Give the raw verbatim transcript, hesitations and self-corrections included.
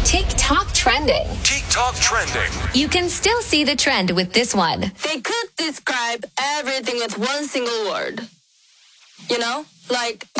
TikTok trending. TikTok trending. You can still see the trend with this one. They could describe everything with one single word. You know? Like...